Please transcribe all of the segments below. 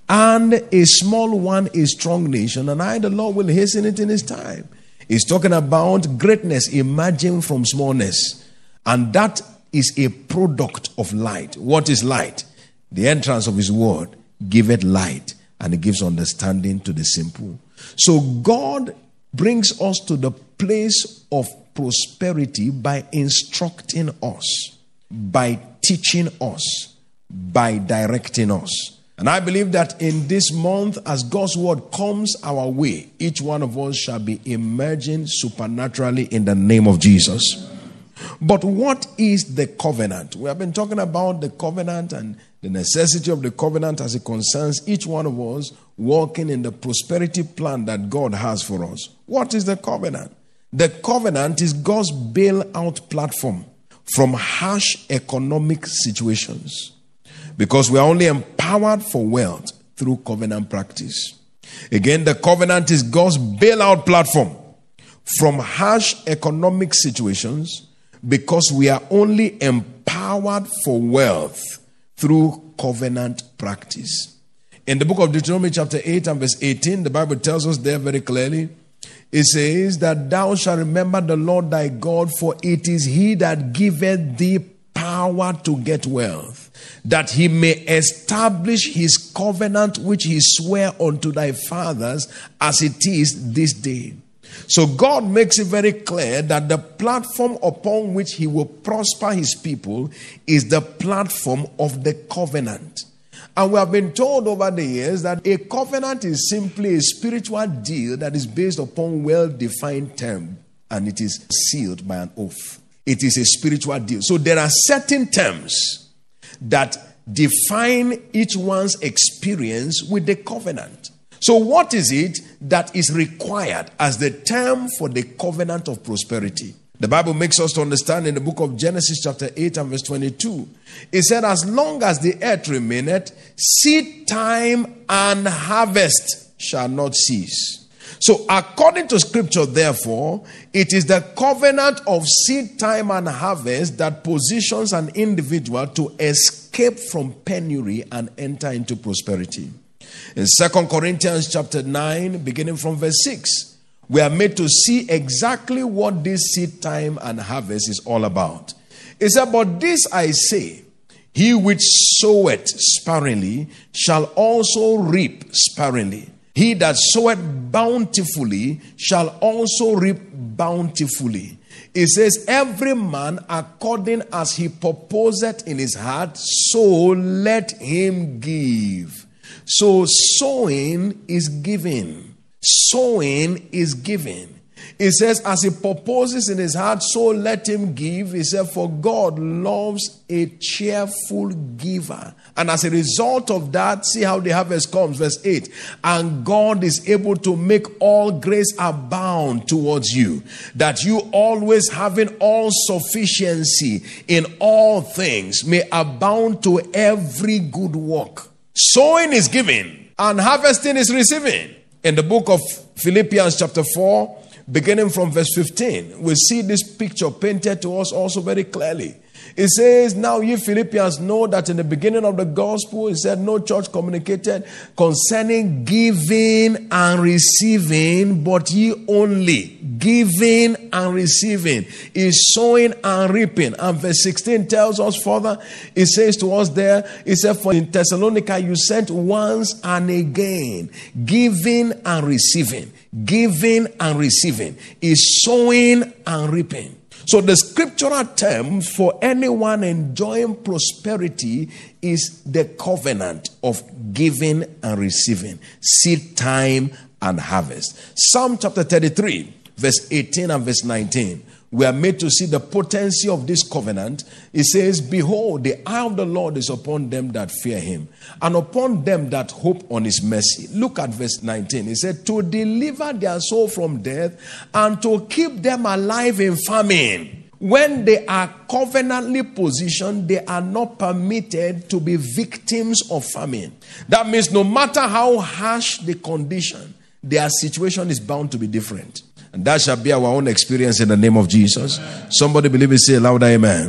And a small one, a strong nation, and I, the Lord, will hasten it in his time. He's talking about greatness emerging from smallness. And that is a product of light. What is light? The entrance of his word giveth light, and it gives understanding to the simple. So God brings us to the place of prosperity by instructing us, by teaching us, by directing us. And I believe that in this month, as God's word comes our way, each one of us shall be emerging supernaturally in the name of Jesus. But what is the covenant? We have been talking about the covenant and the necessity of the covenant as it concerns each one of us walking in the prosperity plan that God has for us. What is the covenant? The covenant is God's bailout platform from harsh economic situations. Because we are only empowered for wealth through covenant practice. Again, the covenant is God's bailout platform from harsh economic situations, because we are only empowered for wealth through covenant practice. In the book of Deuteronomy chapter 8 and verse 18, the Bible tells us there very clearly, it says that thou shalt remember the Lord thy God, for it is he that giveth thee power to get wealth, that he may establish his covenant which he sware unto thy fathers, as it is this day. So God makes it very clear that the platform upon which he will prosper his people is the platform of the covenant. And we have been told over the years that a covenant is simply a spiritual deal that is based upon well-defined terms, and it is sealed by an oath. It is a spiritual deal. So there are certain terms that define each one's experience with the covenant. So what is it that is required as the term for the covenant of prosperity? The Bible makes us to understand in the book of Genesis chapter 8 and verse 22. It said, as long as the earth remaineth, seed time and harvest shall not cease. So according to scripture, therefore, it is the covenant of seed time and harvest that positions an individual to escape from penury and enter into prosperity. In 2 Corinthians chapter 9, beginning from verse 6, we are made to see exactly what this seed time and harvest is all about. It said, but this I say, he which soweth sparingly shall also reap sparingly. He that soweth bountifully shall also reap bountifully. It says, every man according as he purposeth in his heart, so let him give. So sowing is giving. Sowing is giving. It says, as he purposes in his heart, so let him give. He said, for God loves a cheerful giver. And as a result of that, see how the harvest comes. Verse 8. And God is able to make all grace abound towards you, that you always having all sufficiency in all things may abound to every good work. Sowing is giving and harvesting is receiving. In the book of Philippians chapter 4, beginning from verse 15, we see this picture painted to us also very clearly. It says, now ye Philippians know that in the beginning of the gospel, it said no church communicated concerning giving and receiving, but ye only giving and receiving is sowing and reaping. And verse 16 tells us further, it says to us there, it said, for in Thessalonica you sent once and again, giving and receiving. Giving and receiving is sowing and reaping. So the scriptural term for anyone enjoying prosperity is the covenant of giving and receiving, seed time and harvest. Psalm chapter 33, verse 18 and verse 19. We are made to see the potency of this covenant. It says, behold, the eye of the Lord is upon them that fear him, and upon them that hope on his mercy. Look at verse 19. It said, to deliver their soul from death and to keep them alive in famine. When they are covenantly positioned, they are not permitted to be victims of famine. That means no matter how harsh the condition, their situation is bound to be different. And that shall be our own experience in the name of Jesus. Somebody believe it, say louder, amen.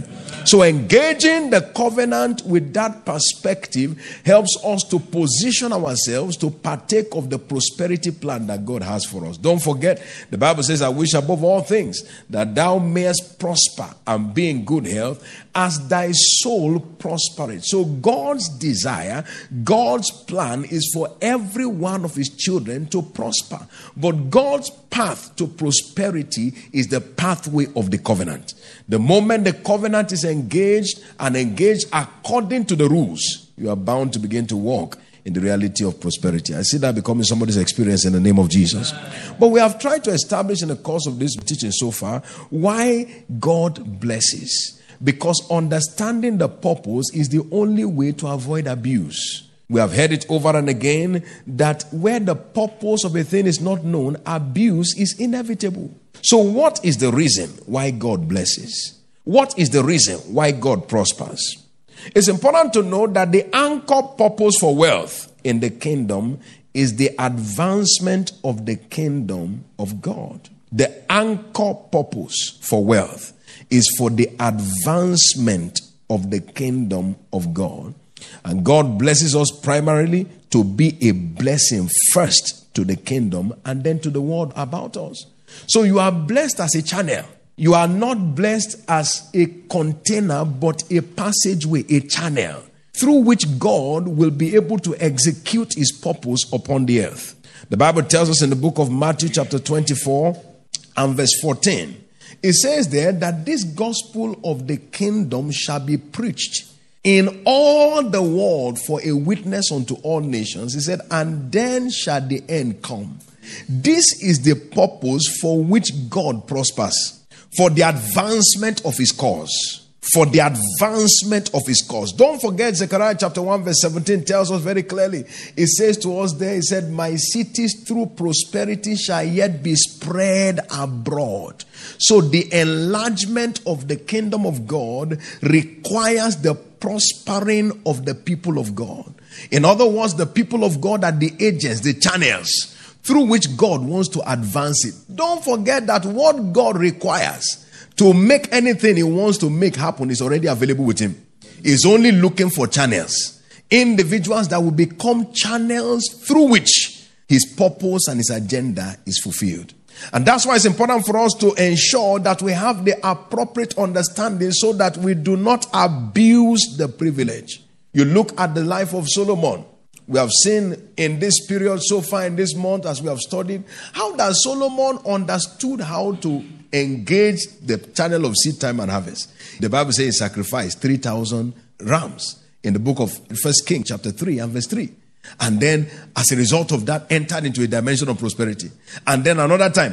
So engaging the covenant with that perspective helps us to position ourselves to partake of the prosperity plan that God has for us. Don't forget, the Bible says, I wish above all things that thou mayest prosper and be in good health as thy soul prospereth. So God's desire, God's plan is for every one of his children to prosper. But God's path to prosperity is the pathway of the covenant. The moment the covenant is engaged and engaged according to the rules, you are bound to begin to walk in the reality of prosperity. I see that becoming somebody's experience in the name of Jesus. But we have tried to establish in the course of this teaching so far why God blesses. Because understanding the purpose is the only way to avoid abuse. We have heard it over and again that where the purpose of a thing is not known, abuse is inevitable. So what is the reason why God blesses? What is the reason why God prospers? It's important to know that the anchor purpose for wealth in the kingdom is the advancement of the kingdom of God. The anchor purpose for wealth is for the advancement of the kingdom of God. And God blesses us primarily to be a blessing first to the kingdom and then to the world about us. So you are blessed as a channel. You are not blessed as a container, but a passageway, a channel, through which God will be able to execute his purpose upon the earth. The Bible tells us in the book of Matthew chapter 24 and verse 14, it says there that this gospel of the kingdom shall be preached in all the world for a witness unto all nations. He said, and then shall the end come. This is the purpose for which God prospers, for the advancement of his cause. For the advancement of his cause. Don't forget, Zechariah chapter 1 verse 17 tells us very clearly. It says to us there, it said, my cities through prosperity shall yet be spread abroad. So the enlargement of the kingdom of God requires the prospering of the people of God. In other words, the people of God are the agents, the channels through which God wants to advance it. Don't forget that what God requires to make anything he wants to make happen is already available with him. He's only looking for channels. Individuals that will become channels through which his purpose and his agenda is fulfilled. And that's why it's important for us to ensure that we have the appropriate understanding so that we do not abuse the privilege. You look at the life of Solomon. We have seen in this period so far in this month as we have studied, how that Solomon understood how to engage the channel of seed time and harvest. The Bible says he sacrificed 3,000 rams in the book of 1 Kings chapter 3 and verse 3. And then as a result of that entered into a dimension of prosperity. And then another time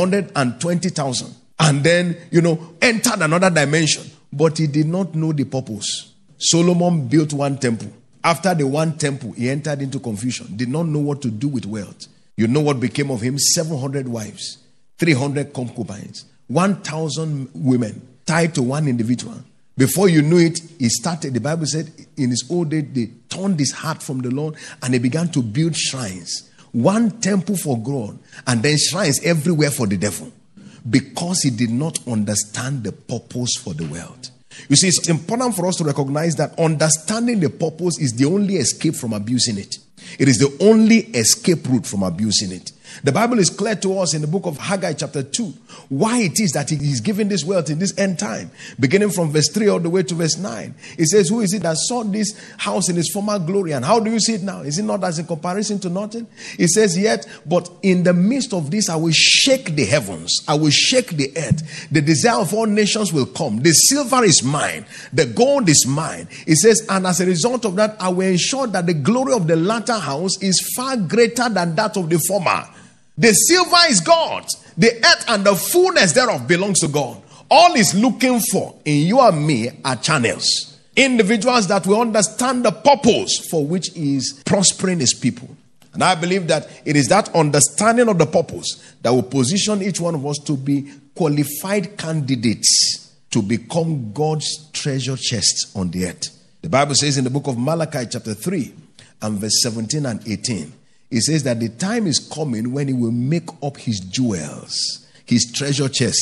120,000. And then, entered another dimension. But he did not know the purpose. Solomon built one temple. After the one temple, he entered into confusion. Did not know what to do with wealth. You know what became of him? 700 wives. 300 concubines, 1,000 women tied to one individual. Before you knew it, he started, the Bible said, in his old age, they turned his heart from the Lord and he began to build shrines. One temple for God and then shrines everywhere for the devil because he did not understand the purpose for the wealth. You see, it's important for us to recognize that understanding the purpose is the only escape from abusing it. It is the only escape route from abusing it. The Bible is clear to us in the book of Haggai chapter 2 why it is that he is giving this wealth in this end time. Beginning from verse 3 all the way to verse 9. It says, who is it that saw this house in its former glory? And how do you see it now? Is it not as in comparison to nothing? It says, yet, but in the midst of this I will shake the heavens. I will shake the earth. The desire of all nations will come. The silver is mine. The gold is mine. It says, and as a result of that, I will ensure that the glory of the latter house is far greater than that of the former. The silver is God's. The earth and the fullness thereof belongs to God. All he's looking for in you and me are channels. Individuals that will understand the purpose for which he is prospering his people. And I believe that it is that understanding of the purpose that will position each one of us to be qualified candidates to become God's treasure chests on the earth. The Bible says in the book of Malachi chapter 3 and verse 17 and 18, it says that the time is coming when he will make up his jewels, his treasure chests,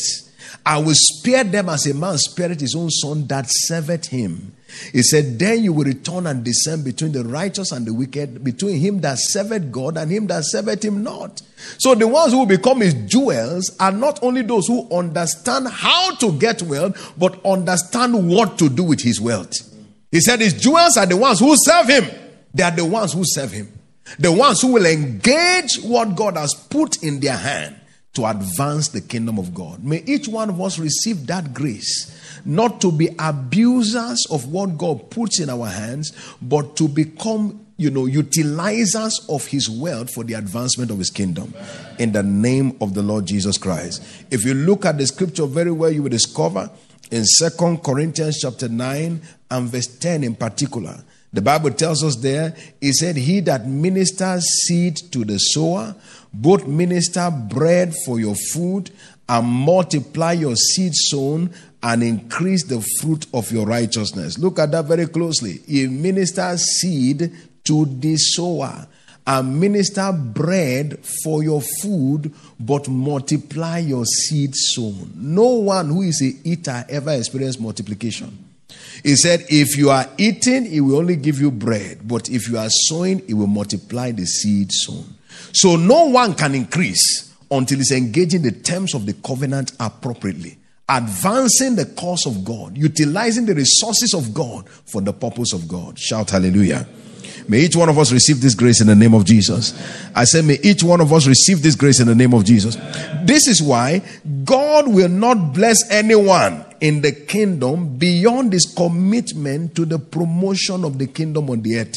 I will spare them as a man spared his own son that serveth him. He said, then you will return and discern between the righteous and the wicked, between him that serveth God and him that serveth him not. So the ones who will become his jewels are not only those who understand how to get wealth, but understand what to do with his wealth. He said his jewels are the ones who serve him. They are the ones who serve him. The ones who will engage what God has put in their hand to advance the kingdom of God. May each one of us receive that grace, not to be abusers of what God puts in our hands, but to become, utilizers of his wealth for the advancement of his kingdom. In the name of the Lord Jesus Christ. If you look at the scripture very well, you will discover in 2 Corinthians chapter 9 and verse 10 in particular, the Bible tells us there, it said, he that ministers seed to the sower, both minister bread for your food, and multiply your seed sown, and increase the fruit of your righteousness. Look at that very closely. He ministers seed to the sower, and minister bread for your food, but multiply your seed sown. No one who is an eater ever experienced multiplication. He said, if you are eating, he will only give you bread. But if you are sowing, he will multiply the seed sown. So no one can increase until he's engaging the terms of the covenant appropriately, advancing the cause of God, utilizing the resources of God for the purpose of God. Shout hallelujah. May each one of us receive this grace in the name of Jesus. I said, may each one of us receive this grace in the name of Jesus. This is why God will not bless anyone in the kingdom beyond his commitment to the promotion of the kingdom on the earth.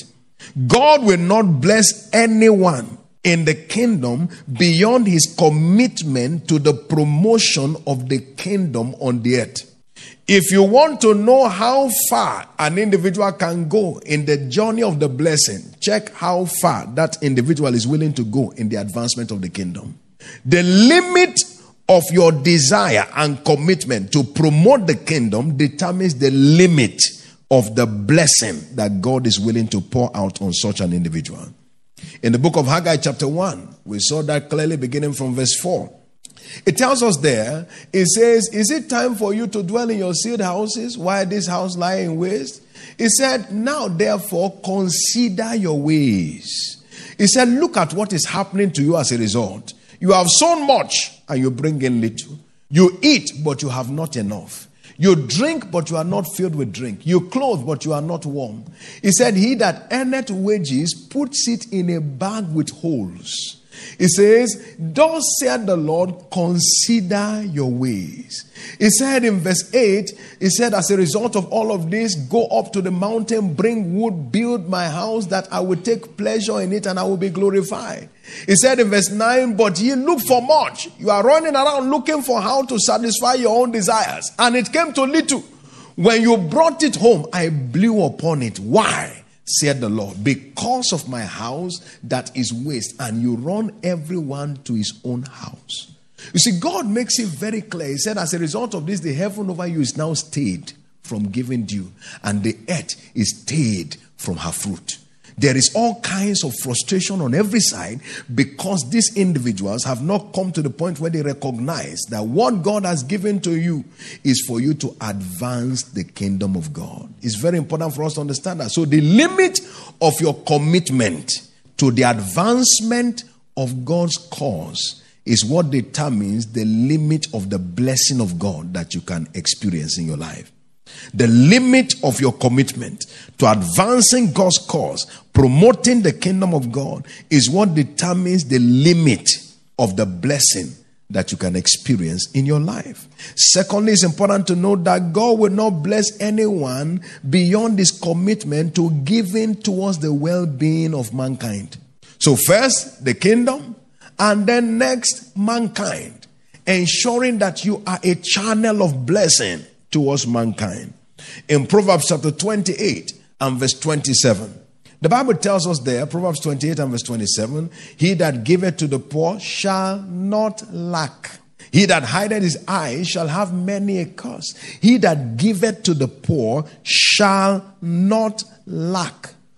God will not bless anyone in the kingdom beyond his commitment to the promotion of the kingdom on the earth. If you want to know how far an individual can go in the journey of the blessing, check how far that individual is willing to go in the advancement of the kingdom. The limit of your desire and commitment to promote the kingdom determines the limit of the blessing that God is willing to pour out on such an individual. In the book of Haggai chapter 1, we saw that clearly beginning from verse 4. It tells us there, it says, is it time for you to dwell in your sealed houses while this house lie in waste? It said, now therefore consider your ways. It said, look at what is happening to you as a result. You have sown much and you bring in little. You eat, but you have not enough. You drink, but you are not filled with drink. You clothe, but you are not warm. He said, he that earneth wages puts it in a bag with holes. It says, thus said the Lord, consider your ways. He said in verse 8, he said, as a result of all of this, go up to the mountain, bring wood, build my house, that I will take pleasure in it and I will be glorified. He said in verse 9, but ye look for much. You are running around looking for how to satisfy your own desires. And it came to little. When you brought it home, I blew upon it. Why? Said the Lord, because of my house that is waste, and you run everyone to his own house. You see, God makes it very clear. He said, as a result of this, the heaven over you is now stayed from giving dew, and the earth is stayed from her fruit. There is all kinds of frustration on every side because these individuals have not come to the point where they recognize that what God has given to you is for you to advance the kingdom of God. It's very important for us to understand that. So the limit of your commitment to the advancement of God's cause is what determines the limit of the blessing of God that you can experience in your life. The limit of your commitment to advancing God's cause, promoting the kingdom of God, is what determines the limit of the blessing that you can experience in your life. Secondly, it's important to note that God will not bless anyone beyond his commitment to giving towards the well-being of mankind. So first, the kingdom, and then next, mankind, ensuring that you are a channel of blessing towards mankind. In Proverbs chapter 28 and verse 27, the Bible tells us there, Proverbs 28 and verse 27, he that giveth to the poor shall not lack. He that hideth his eyes shall have many a curse. He that giveth to the poor shall not lack.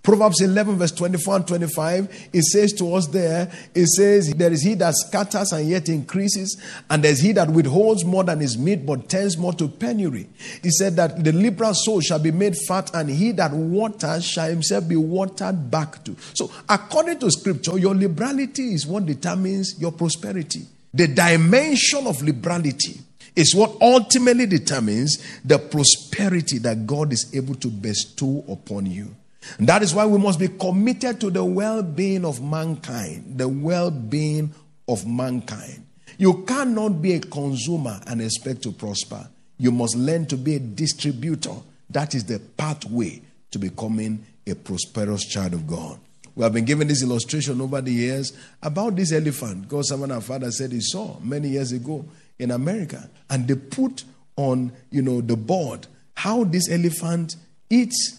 Proverbs 11 verse 24 and 25, it says to us there, it says, there is he that scatters and yet increases, and there's he that withholds more than is meet, but tends more to penury. He said that the liberal soul shall be made fat, and he that waters shall himself be watered back to. So according to scripture, your liberality is what determines your prosperity. The dimension of liberality is what ultimately determines the prosperity that God is able to bestow upon you. And that is why we must be committed to the well-being of mankind. The well-being of mankind. You cannot be a consumer and expect to prosper. You must learn to be a distributor. That is the pathway to becoming a prosperous child of God. We have been given this illustration over the years about this elephant. God, someone our father said he saw many years ago in America. And they put on, the board how this elephant eats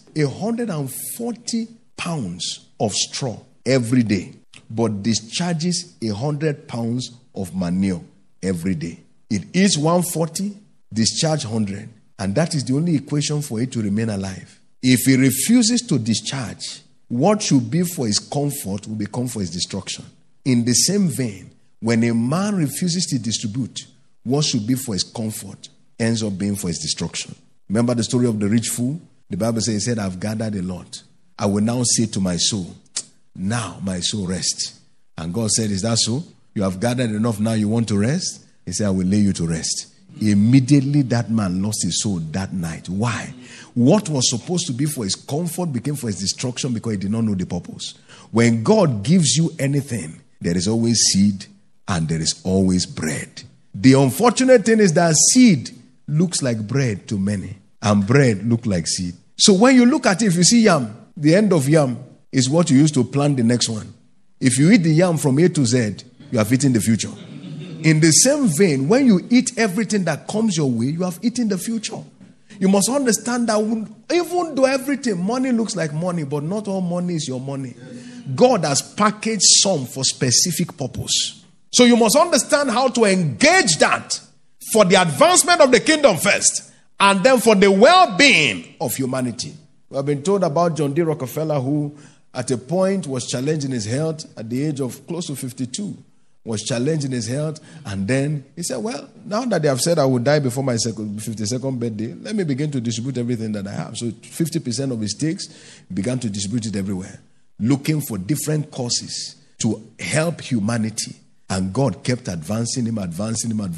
140 pounds of straw every day, but discharges 100 pounds of manure every day. It eats 140, discharge 100, and that is the only equation for it to remain alive. If it refuses to discharge, what should be for his comfort will become for his destruction. In the same vein, when a man refuses to distribute, what should be for his comfort ends up being for his destruction. Remember the story of the rich fool? The Bible says, he said, I've gathered a lot. I will now say to my soul, now my soul rest. And God said, is that so? You have gathered enough, now you want to rest? He said, I will lay you to rest. Immediately that man lost his soul that night. Why? What was supposed to be for his comfort became for his destruction because he did not know the purpose. When God gives you anything, there is always seed and there is always bread. The unfortunate thing is that seed looks like bread to many. And bread look like seed. So when you look at it, if you see yam, the end of yam is what you use to plant the next one. If you eat the yam from A to Z, you have eaten the future. In the same vein, when you eat everything that comes your way, you have eaten the future. You must understand that even though everything, money looks like money, but not all money is your money. God has packaged some for specific purpose. So you must understand how to engage that for the advancement of the kingdom first. And then for the well-being of humanity. We have been told about John D. Rockefeller, who at a point was challenged in his health at the age of close to 52. Was challenged in his health. And then he said, well, now that they have said I will die before my 52nd birthday, let me begin to distribute everything that I have. So 50% of his stakes, began to distribute it everywhere. Looking for different causes to help humanity. And God kept advancing him until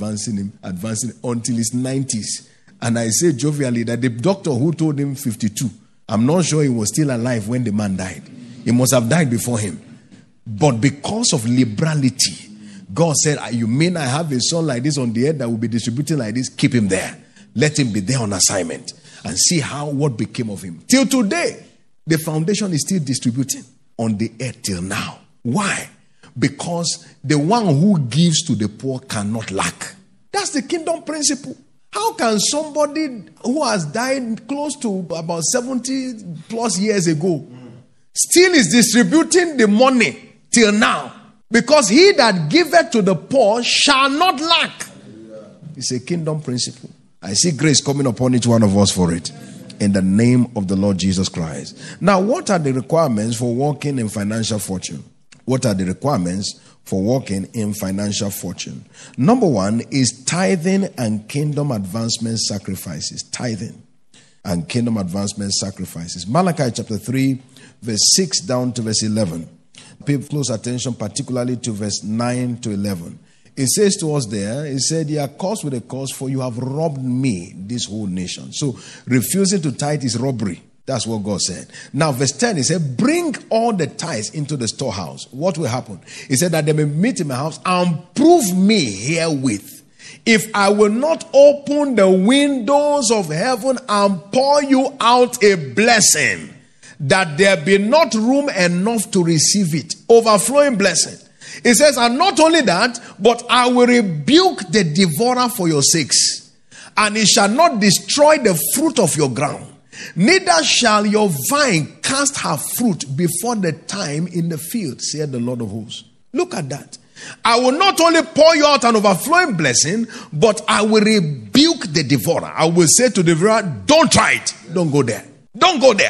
his 90s. And I say jovially that the doctor who told him 52, I'm not sure he was still alive when the man died. He must have died before him. But because of liberality, God said, you mean I have a son like this on the earth that will be distributing like this? Keep him there. Let him be there on assignment. And see what became of him. Till today, the foundation is still distributing on the earth till now. Why? Because the one who gives to the poor cannot lack. That's the kingdom principle. How can somebody who has died close to about 70 plus years ago still is distributing the money till now? Because he that giveth to the poor shall not lack. It's a kingdom principle. I see grace coming upon each one of us for it. In the name of the Lord Jesus Christ. Now, what are the requirements for walking in financial fortune? What are the requirements for walking in financial fortune? Number one is tithing and kingdom advancement sacrifices. Tithing and kingdom advancement sacrifices. Malachi chapter 3, verse 6 down to verse 11. Pay close attention particularly to verse 9 to 11. It says to us there, it said, "You are cursed with a curse, for you have robbed me, this whole nation." So refusing to tithe is robbery. That's what God said. Now, verse 10, he said, "Bring all the tithes into the storehouse." What will happen? He said that they may meet in my house and prove me herewith, if I will not open the windows of heaven and pour you out a blessing, that there be not room enough to receive it. Overflowing blessing. It says, and not only that, but I will rebuke the devourer for your sakes, and it shall not destroy the fruit of your ground. Neither shall your vine cast her fruit before the time in the field, saith the Lord of hosts. Look at that. I will not only pour you out an overflowing blessing, but I will rebuke the devourer. I will say to the devourer, don't try it. Don't go there. Don't go there.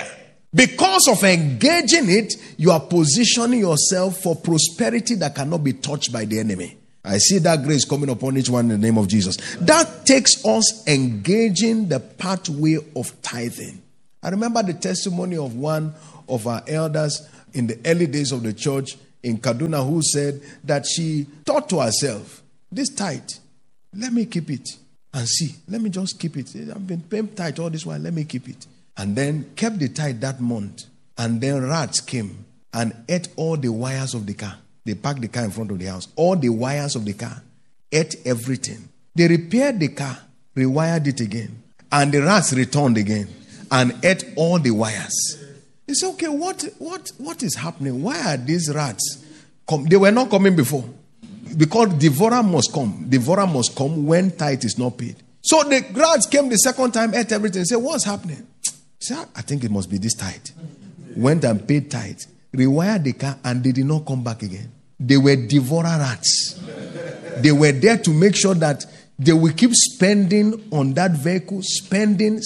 Because of engaging it, you are positioning yourself for prosperity that cannot be touched by the enemy. I see that grace coming upon each one in the name of Jesus. That takes us engaging the pathway of tithing. I remember the testimony of one of our elders in the early days of the church in Kaduna who said that she thought to herself, this tithe, let me keep it and see. Let me just keep it. I've been paying tithe all this while. Let me keep it. And then kept the tithe that month. And then rats came and ate all the wires of the car. They parked the car in front of the house. All the wires of the car. Ate everything. They repaired the car, rewired it again. And the rats returned again and ate all the wires. They said, okay, what is happening? Why are these rats come? They were not coming before. Because devourer must come. Devourer must come when tithe is not paid. So the rats came the second time, ate everything. Said, what's happening? Said, I think it must be this tithe. Went and paid tithe, rewired the car, and they did not come back again. They were devourer rats. They were there to make sure that they will keep spending on that vehicle, spending.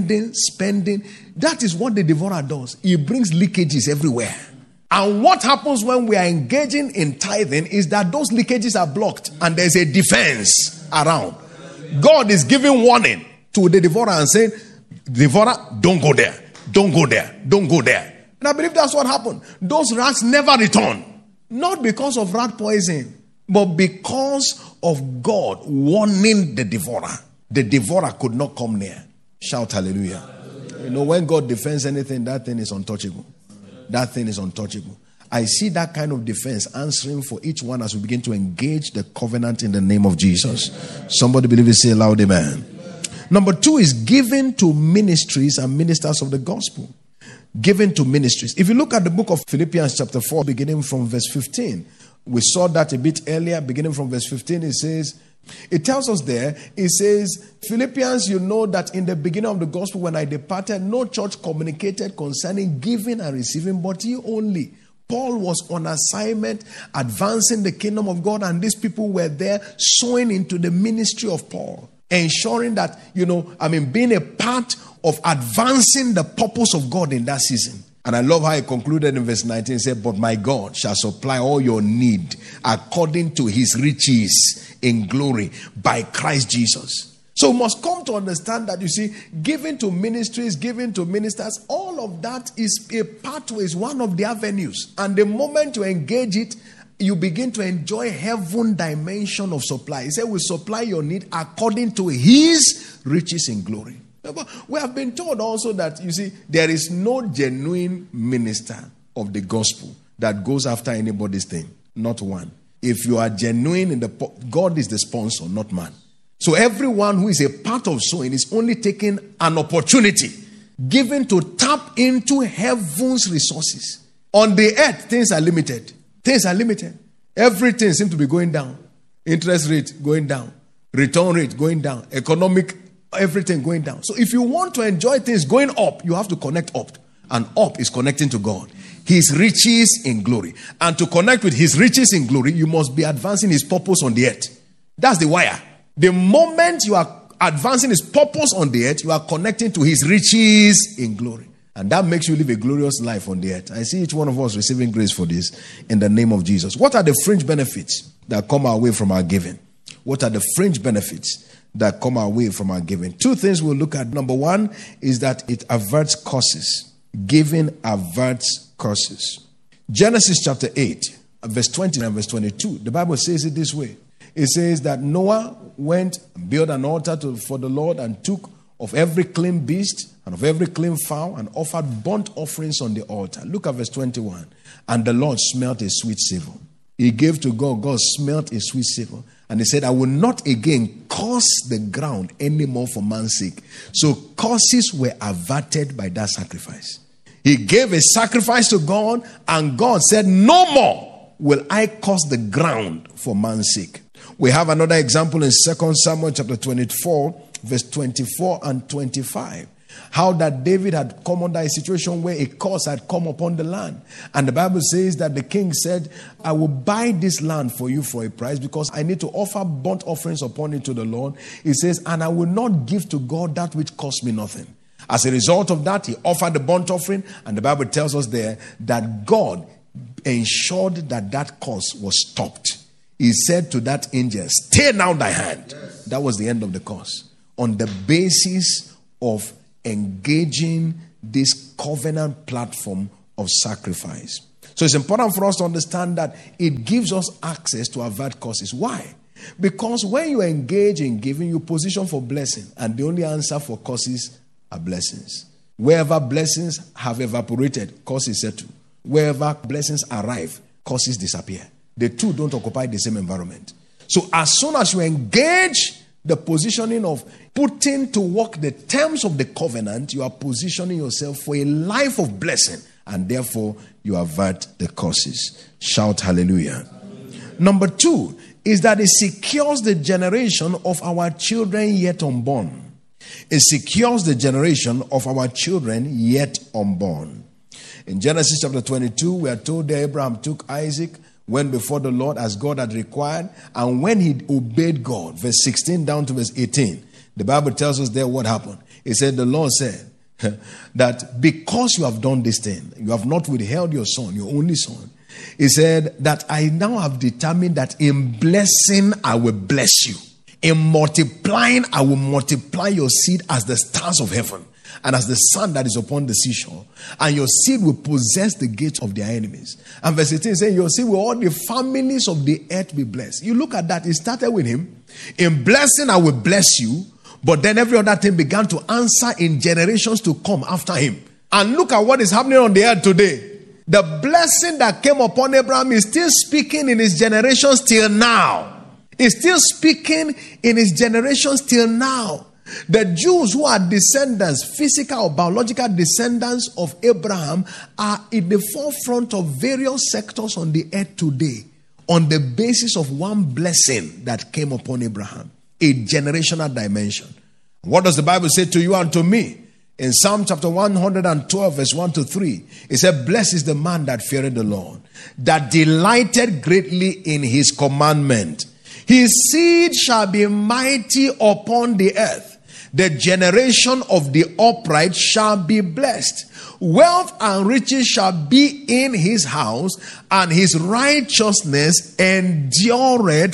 That is what the devourer does. He brings leakages everywhere. And what happens when we are engaging in tithing is that those leakages are blocked and there's a defense around. God is giving warning to the devourer and saying, devourer, don't go there. Don't go there. Don't go there. And I believe that's what happened. Those rats never returned. Not because of rat poison, but because of God warning the devourer. The devourer could not come near. Shout hallelujah. You know, when God defends anything, that thing is untouchable. That thing is untouchable. I see that kind of defense answering for each one as we begin to engage the covenant in the name of Jesus. Somebody believe it, say loud amen. Number 2 is giving to ministries and ministers of the gospel. Giving to ministries. If you look at the book of Philippians chapter 4, beginning from verse 15, we saw that a bit earlier, beginning from verse 15, it tells us there, it says, Philippians, you know that in the beginning of the gospel, when I departed, no church communicated concerning giving and receiving, but ye only. Paul was on assignment, advancing the kingdom of God, and these people were there sowing into the ministry of Paul, ensuring that, being a part of advancing the purpose of God in that season. And I love how he concluded in verse 19. He said, but my God shall supply all your need according to his riches in glory by Christ Jesus. So we must come to understand that, giving to ministries, giving to ministers, all of that is a pathway, is one of the avenues. And the moment you engage it, you begin to enjoy heaven dimension of supply. He said, we supply your need according to his riches in glory. We have been told also that, there is no genuine minister of the gospel that goes after anybody's thing. Not one. If you are genuine God is the sponsor, not man. So everyone who is a part of sowing is only taking an opportunity given to tap into heaven's resources. On the earth, things are limited. Things are limited. Everything seems to be going down. Interest rate going down. Return rate going down. Economic, everything going down. So if you want to enjoy things going up, you have to connect up. And up is connecting to God. His riches in glory. And to connect with his riches in glory, you must be advancing his purpose on the earth. That's the wire. The moment you are advancing his purpose on the earth, you are connecting to his riches in glory. And that makes you live a glorious life on the earth. I see each one of us receiving grace for this in the name of Jesus. What are the fringe benefits that come our way from our giving? What are the fringe benefits that come our way from our giving? 2 things we'll look at. Number 1 is that it averts curses. Giving averts curses. Genesis chapter 8, verse 20 and verse 22. The Bible says it this way. It says that Noah went and built an altar for the Lord and took of every clean beast and of every clean fowl and offered burnt offerings on the altar. Look at verse 21. And the Lord smelt a sweet savor. He gave to God. God smelt a sweet savor. And he said, I will not again curse the ground anymore for man's sake. So curses were averted by that sacrifice. He gave a sacrifice to God, and God said, no more will I curse the ground for man's sake. We have another example in 2 Samuel chapter 24, verse 24 and 25. How that David had come under a situation where a curse had come upon the land. And the Bible says that the king said, I will buy this land for you for a price because I need to offer burnt offerings upon it to the Lord. He says, and I will not give to God that which costs me nothing. As a result of that, he offered the burnt offering, and the Bible tells us there that God ensured that that curse was stopped. He said to that angel, "Stay now thy hand." Yes. That was the end of the curse. On the basis of engaging this covenant platform of sacrifice. So it's important for us to understand that it gives us access to avert curses. Why? Because when you engage in giving, you position for blessing, and the only answer for curses are blessings. Wherever blessings have evaporated, curses settle. Wherever blessings arrive, curses disappear. The two don't occupy the same environment. So as soon as you engage the positioning of putting to work the terms of the covenant, you are positioning yourself for a life of blessing, and therefore you avert the curses. Shout hallelujah. Number 2 is that it secures the generation of our children yet unborn. It secures the generation of our children yet unborn. In Genesis chapter 22, we are told that Abraham took Isaac, went before the Lord as God had required, and when he obeyed God, verse 16 down to verse 18, the Bible tells us there what happened. It said, the Lord said that because you have done this thing, you have not withheld your son, your only son. He said that I now have determined that in blessing I will bless you. In multiplying I will multiply your seed as the stars of heaven and as the sun that is upon the seashore. And your seed will possess the gates of their enemies. And verse 18 says, your seed will all the families of the earth be blessed. You look at that, it started with him. In blessing I will bless you. But then every other thing began to answer in generations to come after him. And look at what is happening on the earth today. The blessing that came upon Abraham is still speaking in his generations till now. It's still speaking in his generations till now. The Jews who are descendants, physical or biological descendants of Abraham, are in the forefront of various sectors on the earth today on the basis of one blessing that came upon Abraham, a generational dimension. What does the Bible say to you and to me? In Psalm chapter 112, verse 1 to 3, it said, blessed is the man that feared the Lord, that delighted greatly in his commandment. His seed shall be mighty upon the earth. The generation of the upright shall be blessed. Wealth and riches shall be in his house, and his righteousness endureth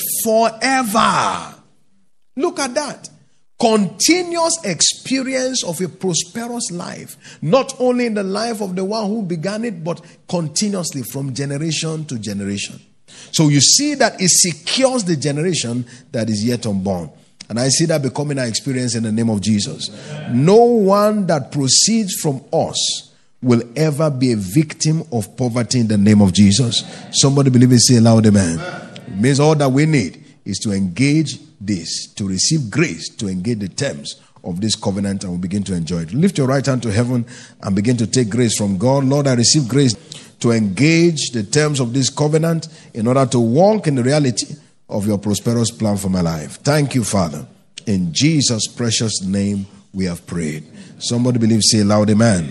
forever. Look at that. Continuous experience of a prosperous life, not only in the life of the one who began it, but continuously from generation to generation. So you see that it secures the generation that is yet unborn. And I see that becoming our experience in the name of Jesus. No one that proceeds from us will ever be a victim of poverty in the name of Jesus. Somebody believe it, say aloud, amen. It means all that we need is to engage this, to receive grace, to engage the terms of this covenant, and we'll begin to enjoy it. Lift your right hand to heaven and begin to take grace from God. Lord, I receive grace to engage the terms of this covenant in order to walk in the reality of your prosperous plan for my life. Thank you, Father. In Jesus' precious name we have prayed. Somebody believe, say loud, amen.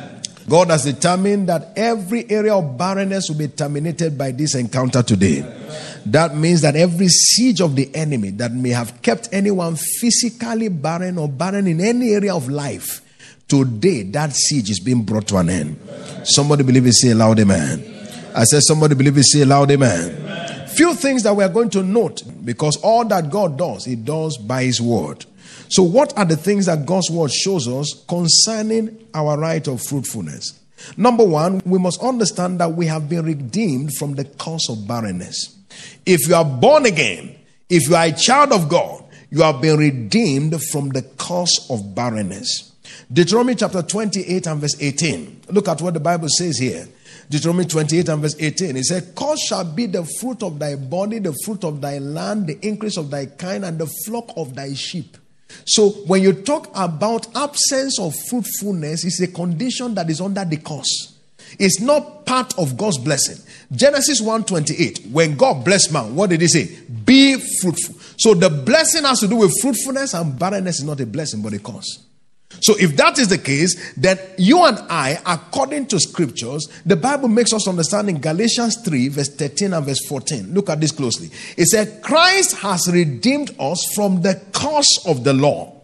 God has determined that every area of barrenness will be terminated by this encounter today. That means that every siege of the enemy that may have kept anyone physically barren or barren in any area of life, today that siege is being brought to an end. Somebody believe it, say loud, amen. I said somebody believe it, say loud, amen. Few things that we are going to note, because all that God does, He does by His word. So what are the things that God's word shows us concerning our right of fruitfulness? Number one, we must understand that we have been redeemed from the curse of barrenness. If you are born again, if you are a child of God, you have been redeemed from the curse of barrenness. Deuteronomy chapter 28 and verse 18. Look at what the Bible says here. Deuteronomy 28 and verse 18. It said, cursed shall be the fruit of thy body, the fruit of thy land, the increase of thy kind, and the flock of thy sheep. So when you talk about absence of fruitfulness, it's a condition that is under the curse. It's not part of God's blessing. Genesis 1:28, when God blessed man, what did He say? Be fruitful. So the blessing has to do with fruitfulness, and barrenness is not a blessing but a curse. So if that is the case, then you and I, according to scriptures, the Bible makes us understand in Galatians 3 verse 13 and verse 14. Look at this closely. It said, Christ has redeemed us from the curse of the law,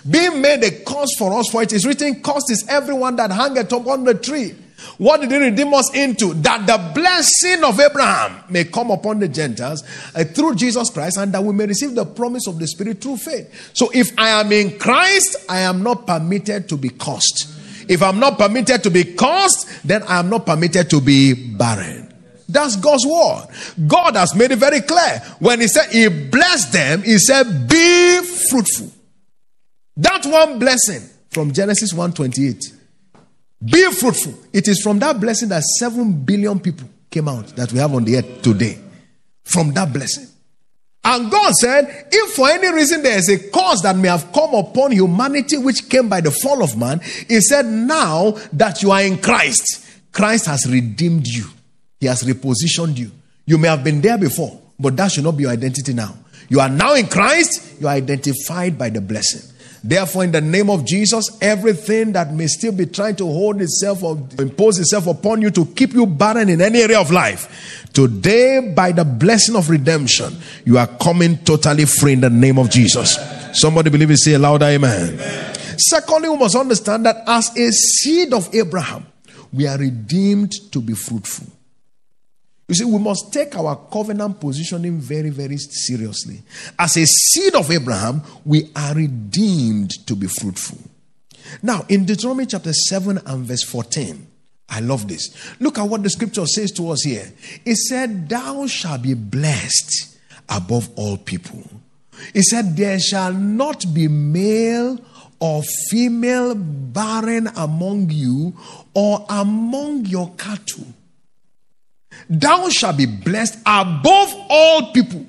being made a curse for us, for it is written, cursed is everyone that hangeth upon the tree. What did he redeem us into? That the blessing of Abraham may come upon the Gentiles through Jesus Christ, and that we may receive the promise of the Spirit through faith. So if I am in Christ, I am not permitted to be cursed. If I'm not permitted to be cursed, then I am not permitted to be barren. That's God's word. God has made it very clear. When he said he blessed them, he said, be fruitful. That one blessing from Genesis 1:28. Be fruitful. It is from that blessing that 7 billion people came out that we have on the earth today. From that blessing. And God said, if for any reason there is a curse that may have come upon humanity which came by the fall of man, he said, now that you are in Christ, Christ has redeemed you. He has repositioned you. You may have been there before, but that should not be your identity now. You are now in Christ. You are identified by the blessing. Therefore, in the name of Jesus, everything that may still be trying to hold itself or impose itself upon you to keep you barren in any area of life, today, by the blessing of redemption, you are coming totally free in the name of Jesus. Somebody believe it, say a louder amen. Secondly, we must understand that as a seed of Abraham, we are redeemed to be fruitful. You see, we must take our covenant positioning very, very seriously. As a seed of Abraham, we are redeemed to be fruitful. Now, in Deuteronomy chapter 7 and verse 14, I love this. Look at what the scripture says to us here. It said, thou shalt be blessed above all people. It said, there shall not be male or female barren among you or among your cattle. Thou shalt be blessed above all people,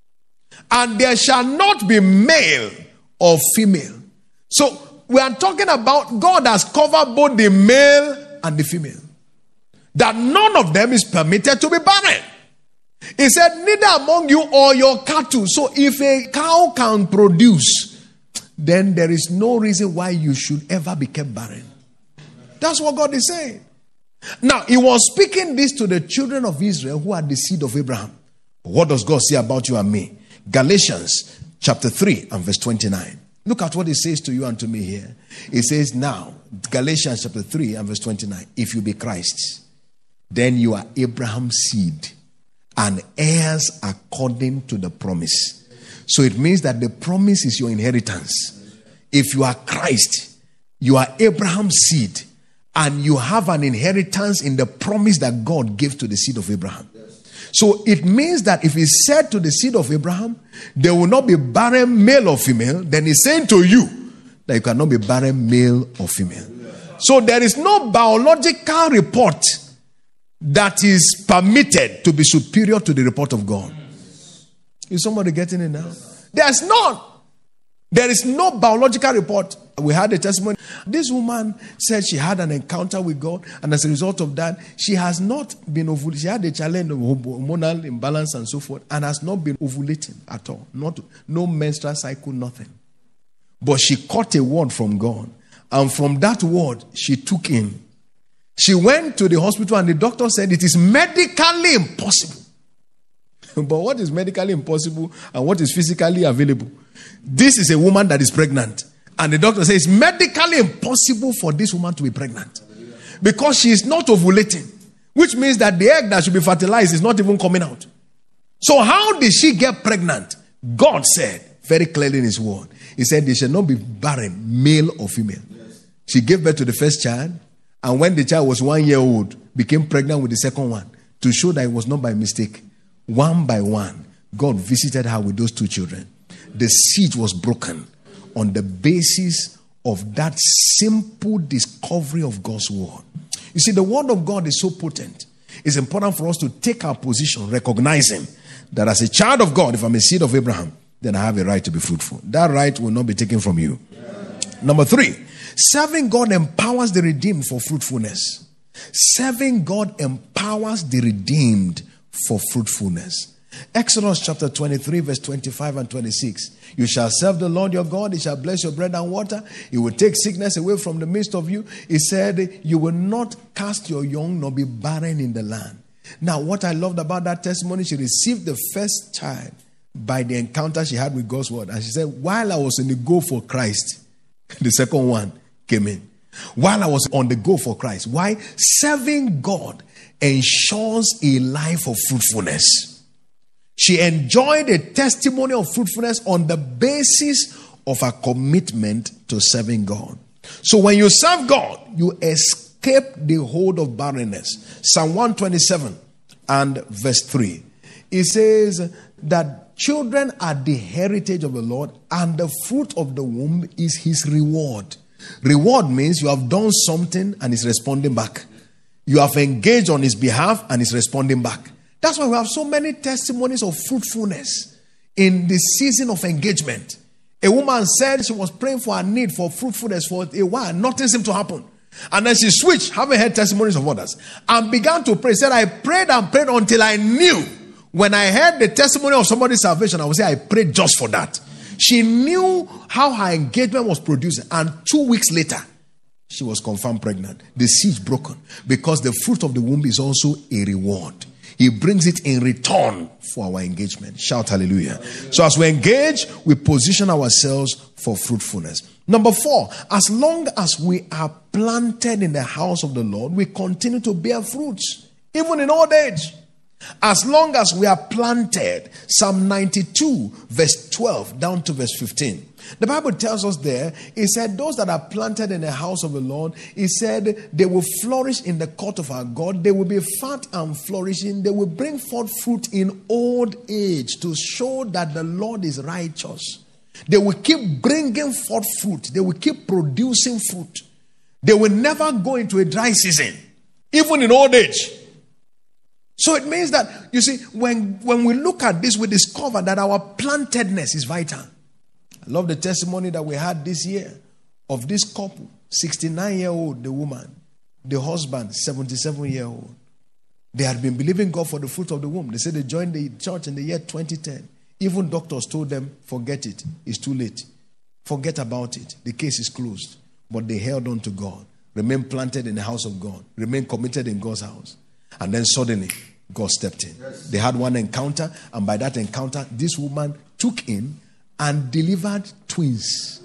and there shall not be male or female. So we are talking about God has covered both the male and the female, that none of them is permitted to be barren. He said, neither among you or your cattle. So if a cow can produce, then there is no reason why you should ever become barren. That's what God is saying. Now, he was speaking this to the children of Israel who are the seed of Abraham. What does God say about you and me? Galatians chapter 3 and verse 29. Look at what he says to you and to me here. He says now, Galatians chapter 3 and verse 29. If you be Christ, then you are Abraham's seed and heirs according to the promise. So it means that the promise is your inheritance. If you are Christ, you are Abraham's seed. And you have an inheritance in the promise that God gave to the seed of Abraham. Yes. So it means that if he said to the seed of Abraham, there will not be barren male or female, then he's saying to you that you cannot be barren male or female. Yes. So there is no biological report that is permitted to be superior to the report of God. Is somebody getting it now? There's none. There is no biological report. We had a testimony. This woman said she had an encounter with God, and as a result of that, she has not been ovulating. She had a challenge of hormonal imbalance and so forth, and has not been ovulating at all. No menstrual cycle, nothing. But she caught a word from God, and from that word, she took in. She went to the hospital, and the doctor said it is medically impossible. But what is medically impossible and what is physically available? This is a woman that is pregnant. And the doctor says it's medically impossible for this woman to be pregnant. Because she is not ovulating. Which means that the egg that should be fertilized is not even coming out. So how did she get pregnant? God said very clearly in his word. He said they shall not be barren, male or female. She gave birth to the first child. And when the child was 1 year old, became pregnant with the second one. To show that it was not by mistake. One by one, God visited her with those two children. The seed was broken on the basis of that simple discovery of God's word. You see, the word of God is so potent. It's important for us to take our position, recognizing that as a child of God, if I'm a seed of Abraham, then I have a right to be fruitful. That right will not be taken from you. Number 3, serving God empowers the redeemed for fruitfulness. Serving God empowers the redeemed for fruitfulness. Exodus chapter 23 verse 25 and 26. You shall serve the Lord your God. He shall bless your bread and water. He will take sickness away from the midst of you. He said, you will not cast your young nor be barren in the land. Now, what I loved about that testimony, she received the first child by the encounter she had with God's word. And she said, while I was in the go for Christ, The second one came in. While I was on the go for Christ. Why? Serving God ensures a life of fruitfulness. She enjoyed a testimony of fruitfulness on the basis of her commitment to serving God. So when you serve God, you escape the hold of barrenness. Psalm 127 and verse 3. It says that children are the heritage of the Lord, and the fruit of the womb is his reward. Reward means you have done something and he's responding back. You have engaged on his behalf and he's responding back. That's why we have so many testimonies of fruitfulness in the season of engagement. A woman said she was praying for her need for fruitfulness for a while. Nothing seemed to happen. And then she switched, having heard testimonies of others, and began to pray. Said, I prayed and prayed until I knew. When I heard the testimony of somebody's salvation, I would say, I prayed just for that. She knew how her engagement was producing, and 2 weeks later, she was confirmed pregnant. The siege broken, because the fruit of the womb is also a reward. He brings it in return for our engagement. Shout hallelujah. So as we engage, we position ourselves for fruitfulness. Number 4, as long as we are planted in the house of the Lord, we continue to bear fruits, even in old age. As long as we are planted. Psalm 92 verse 12 down to verse 15. The Bible tells us there, it said, those that are planted in the house of the Lord, it said, they will flourish in the court of our God. They will be fat and flourishing. They will bring forth fruit in old age to show that the Lord is righteous. They will keep bringing forth fruit. They will keep producing fruit. They will never go into a dry season, even in old age. So it means that, you see, when we look at this, we discover that our plantedness is vital. I love the testimony that we had this year of this couple, 69-year-old, the woman, the husband, 77-year-old. They had been believing God for the fruit of the womb. They said they joined the church in the year 2010. Even doctors told them, forget it. It's too late. Forget about it. The case is closed. But they held on to God. Remained planted in the house of God. Remained committed in God's house. And then suddenly, God stepped in. Yes. They had one encounter, and by that encounter, this woman took in and delivered twins.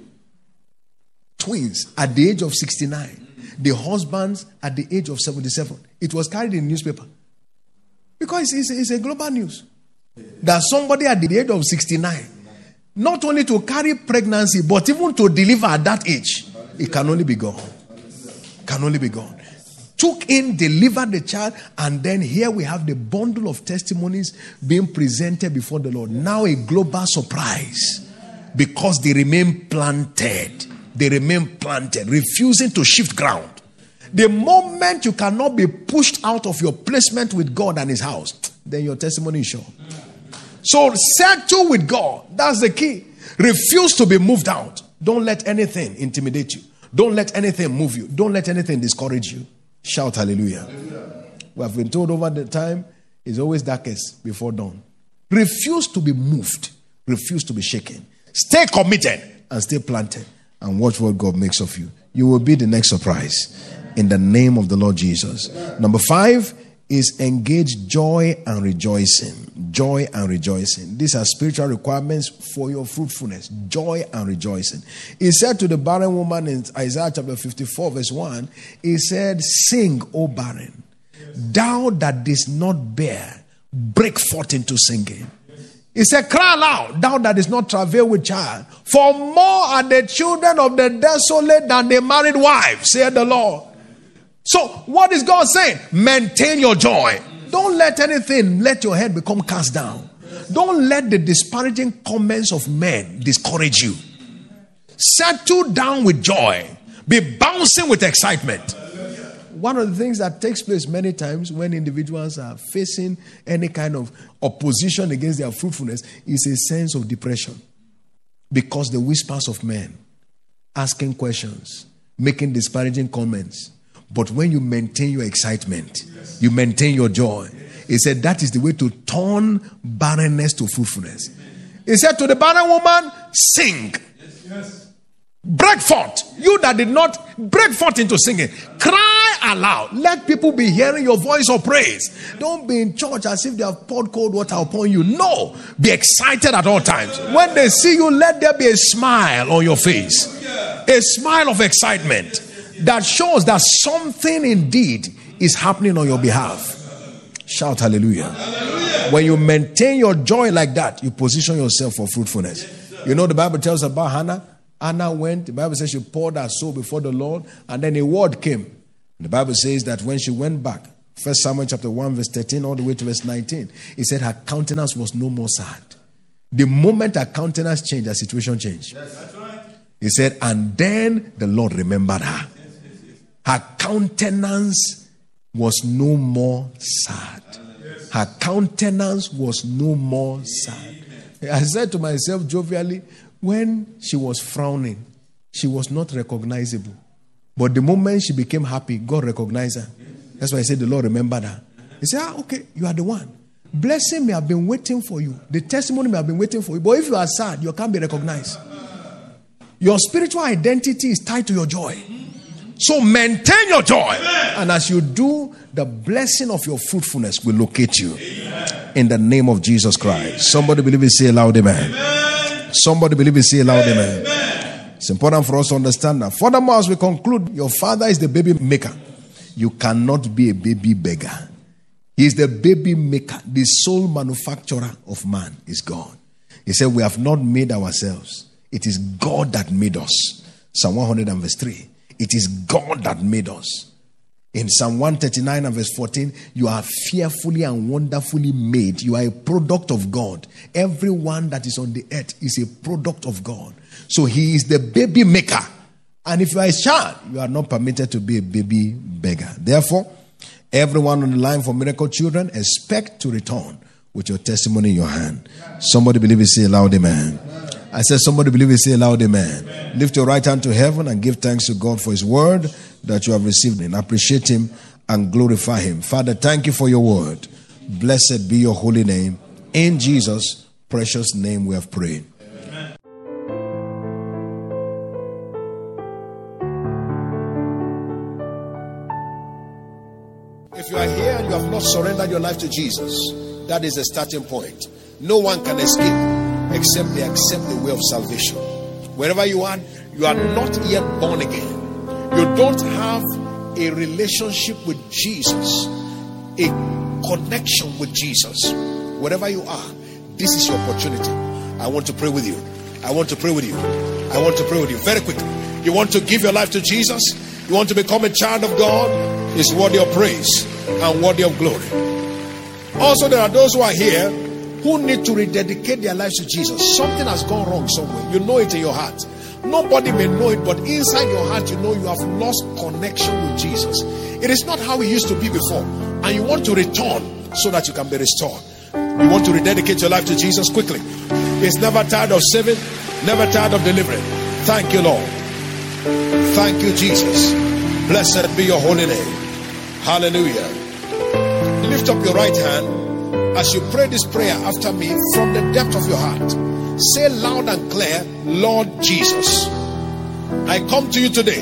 Twins at the age of 69. The husbands at the age of 77. It was carried in the newspaper. Because it's a global news. That somebody at the age of 69, not only to carry pregnancy, but even to deliver at that age, it can only be God. Can only be God. Took in, delivered the child, and then here we have the bundle of testimonies being presented before the Lord. Now a global surprise, because they remain planted. They remain planted, refusing to shift ground. The moment you cannot be pushed out of your placement with God and his house, then your testimony is sure. So settle with God. That's the key. Refuse to be moved out. Don't let anything intimidate you. Don't let anything move you. Don't let anything discourage you. Shout hallelujah. Hallelujah. We have been told over the time, it's always darkest before dawn. Refuse to be moved. Refuse to be shaken. Stay committed and stay planted. And watch what God makes of you. You will be the next surprise. In the name of the Lord Jesus. Number 5 is engage joy and rejoicing. Joy and rejoicing. These are spiritual requirements for your fruitfulness. Joy and rejoicing. He said to the barren woman in Isaiah chapter 54 verse 1, he said, sing, O barren, thou that didst not bear, break forth into singing. He said, cry aloud, thou that didst not travail with child, for more are the children of the desolate than the married wife, said the Lord. So, what is God saying? Maintain your joy. Don't let anything let your head become cast down. Don't let the disparaging comments of men discourage you. Settle down with joy. Be bouncing with excitement. One of the things that takes place many times when individuals are facing any kind of opposition against their fruitfulness is a sense of depression. Because the whispers of men, asking questions, making disparaging comments. But when you maintain your excitement, you maintain your joy. He said that is the way to turn barrenness to fruitfulness. He said to the barren woman, sing. Break forth. You that did not, break forth into singing. Cry aloud. Let people be hearing your voice of praise. Don't be in church as if they have poured cold water upon you. No. Be excited at all times. When they see you, let there be a smile on your face. A smile of excitement that shows that something indeed is happening on your behalf. Shout hallelujah. Hallelujah. When you maintain your joy like that, you position yourself for fruitfulness. You know, the Bible tells about Hannah. Hannah went, the Bible says she poured her soul before the Lord, and then a word came. The Bible says that when she went back, 1 Samuel chapter 1 verse 13 all the way to verse 19, it said her countenance was no more sad. The moment her countenance changed, her situation changed. Yes, that's right. He said, and then the Lord remembered her. Her countenance was no more sad. Her countenance was no more sad. I said to myself jovially, when she was frowning, she was not recognizable. But the moment she became happy, God recognized her. That's why I said the Lord remembered her. He said, okay, you are the one. Blessing may have been waiting for you. The testimony may have been waiting for you. But if you are sad, you can't be recognized. Your spiritual identity is tied to your joy. So maintain your joy. Amen. And as you do, the blessing of your fruitfulness will locate you. Amen. In the name of Jesus Christ. Amen. Somebody believe it, say loud amen. Amen. Somebody believe it, say loud amen. Amen. It's important for us to understand that. Furthermore, as we conclude, your father is the baby maker. You cannot be a baby beggar. He is the baby maker. The sole manufacturer of man is God. He said, we have not made ourselves. It is God that made us. Psalm 100 and verse 3. It is God that made us. In Psalm 139 and verse 14, you are fearfully and wonderfully made. You are a product of God. Everyone that is on the earth is a product of God. So he is the baby maker. And if you are a child, you are not permitted to be a baby beggar. Therefore, everyone on the line for Miracle Children, expect to return with your testimony in your hand. Somebody believe it, say loud amen. I said, somebody believe it, say loud amen. Amen. Lift your right hand to heaven and give thanks to God for his word that you have received, and appreciate him and glorify him. Father, thank you for your word. Blessed be your holy name. In Jesus' precious name we have prayed. Amen. If you are here and you have not surrendered your life to Jesus, that is the starting point. No one can escape except they accept the way of salvation. Wherever you are not yet born again. You don't have a relationship with Jesus, a connection with Jesus. Wherever you are, this is your opportunity. I want to pray with you. I want to pray with you. I want to pray with you. Very quickly. You want to give your life to Jesus? You want to become a child of God? It's worthy of praise and worthy of glory. Also, there are those who are here who need to rededicate their lives to Jesus. Something has gone wrong somewhere. You know it in your heart. Nobody may know it, but inside your heart, you know you have lost connection with Jesus. It is not how it used to be before. And you want to return so that you can be restored. You want to rededicate your life to Jesus quickly. He's never tired of saving, never tired of delivering. Thank you, Lord. Thank you, Jesus. Blessed be your holy name. Hallelujah. Lift up your right hand. As you pray this prayer after me from the depth of your heart, say loud and clear, Lord Jesus, I come to you today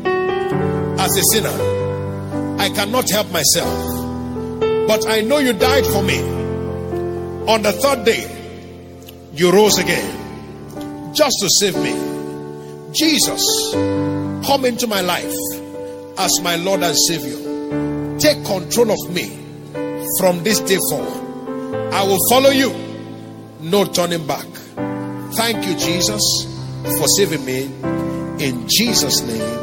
as a sinner. I cannot help myself, but I know you died for me. On the third day, you rose again just to save me. Jesus, come into my life as my Lord and Savior. Take control of me from this day forward. I will follow you, no turning back. Thank you, Jesus, for saving me. In Jesus' name,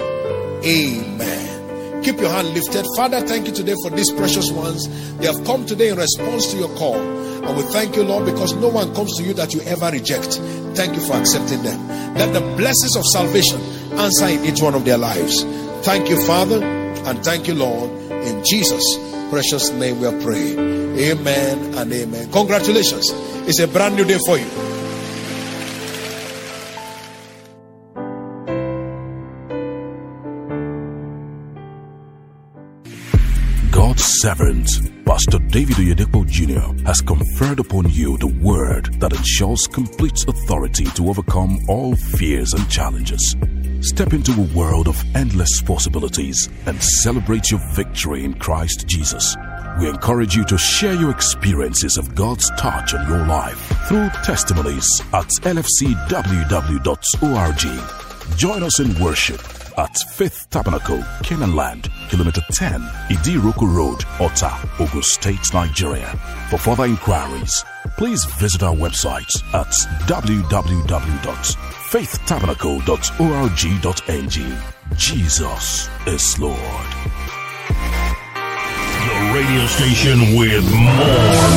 amen. Keep your hand lifted. Father, thank you today for these precious ones. They have come today in response to your call. And we thank you, Lord, because no one comes to you that you ever reject. Thank you for accepting them. Let the blessings of salvation answer in each one of their lives. Thank you, Father, and thank you, Lord. In Jesus' precious name we are praying. Amen and amen. Congratulations. It's a brand new day for you. God's servant, Pastor David Oyedepo Jr., has conferred upon you the word that ensures complete authority to overcome all fears and challenges. Step into a world of endless possibilities and celebrate your victory in Christ Jesus. We encourage you to share your experiences of God's touch on your life through testimonies at lfcww.org. Join us in worship at Faith Tabernacle, Canaan Land, Kilometer 10, Idiroko Road, Ota, Ogun State, Nigeria. For further inquiries, please visit our website at www.faithtabernacle.org.ng. Jesus is Lord. The radio station with more